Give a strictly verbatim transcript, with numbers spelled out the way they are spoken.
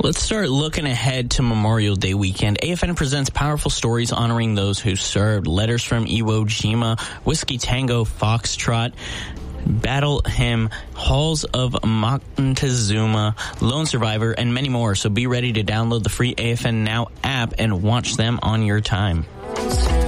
Let's start looking ahead to Memorial Day weekend. A F N presents powerful stories honoring those who served. Letters from Iwo Jima, Whiskey Tango Foxtrot, Battle Hymn, Halls of Montezuma, Lone Survivor, and many more. So be ready to download the free A F N Now app and watch them on your time.